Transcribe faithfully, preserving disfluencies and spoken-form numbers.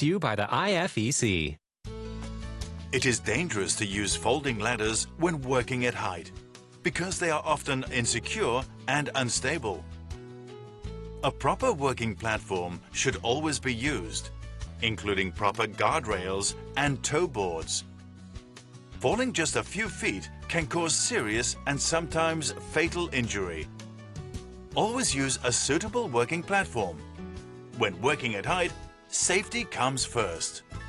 to you by the I F E C. It is dangerous to use folding ladders when working at height because they are often insecure and unstable. A proper working platform should always be used, including proper guardrails and toe boards. Falling just a few feet can cause serious and sometimes fatal injury. Always use a suitable working platform. When working at height, safety comes first.